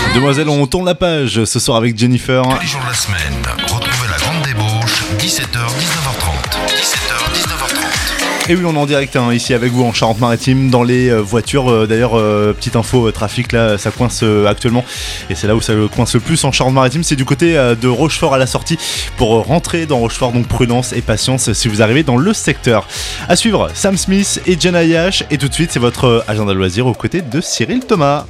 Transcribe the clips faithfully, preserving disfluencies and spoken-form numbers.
Demoiselles, on tourne la page ce soir avec Jennifer. Tous les jours de la semaine, retrouvez la grande débauche, dix-sept heures dix-neuf heures trente. dix-sept heures dix-neuf heures trente. Et oui, on est en direct hein, ici avec vous en Charente-Maritime dans les euh, voitures. Euh, d'ailleurs, euh, petite info euh, trafic là, ça coince euh, actuellement. Et c'est là où ça coince le plus en Charente-Maritime. C'est du côté euh, de Rochefort à la sortie pour euh, rentrer dans Rochefort. Donc prudence et patience si vous arrivez dans le secteur. À suivre, Sam Smith et Jenna Yash. Et tout de suite, c'est votre euh, agenda loisir aux côtés de Cyril Thomas.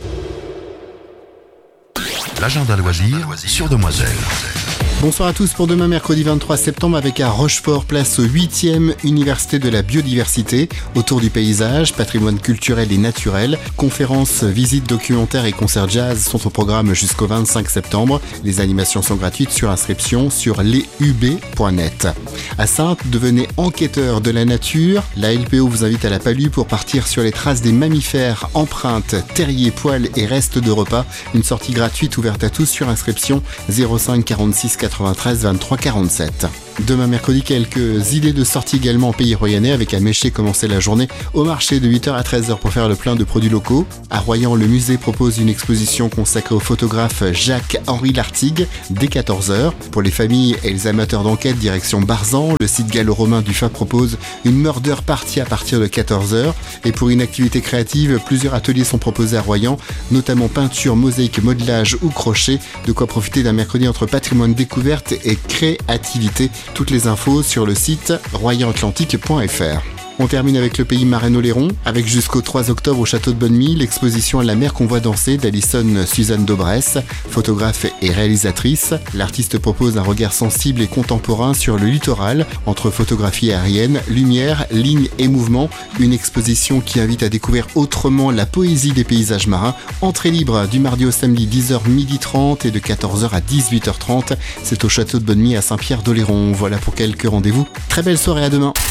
L'agenda loisir sur Demoiselle. Bonsoir à tous pour demain mercredi vingt-trois septembre avec à Rochefort, place au huitième Université de la biodiversité, autour du paysage, patrimoine culturel et naturel. Conférences, visites documentaires et concerts jazz sont au programme jusqu'au vingt-cinq septembre. Les animations sont gratuites sur inscription sur les u b point net. À Saintes, devenez enquêteur de la nature. La L P O vous invite à la Palue pour partir sur les traces des mammifères, empreintes, terriers, poils et restes de repas. Une sortie gratuite ouverte à tous sur inscription zéro cinq quarante-six quatre-vingt-treize vingt-trois quarante-sept. Demain mercredi, quelques idées de sortie également en pays royannais avec à Méché commencer la journée au marché de huit heures à treize heures pour faire le plein de produits locaux. À Royan, le musée propose une exposition consacrée au photographe Jacques-Henri Lartigue dès quatorze heures. Pour les familles et les amateurs d'enquête, direction Barzan, le site gallo-romain du F A propose une murder party à partir de quatorze heures. Et pour une activité créative, plusieurs ateliers sont proposés à Royan, notamment peinture, mosaïque, modelage ou crochet. De quoi profiter d'un mercredi entre patrimoine découverte et créativité. Toutes les infos sur le site royan atlantique point f r. On termine avec le pays Marais-Oléron, avec jusqu'au trois octobre au château de Bonnemie, l'exposition à la mer qu'on voit danser d'Alison Suzanne Daubresse, photographe et réalisatrice. L'artiste propose un regard sensible et contemporain sur le littoral, entre photographie aérienne, lumière, ligne et mouvement. Une exposition qui invite à découvrir autrement la poésie des paysages marins. Entrée libre du mardi au samedi dix heures midi trente et de quatorze heures à dix-huit heures trente. C'est au château de Bonnemie à Saint-Pierre-d'Oléron. Voilà pour quelques rendez-vous. Très belle soirée, à demain.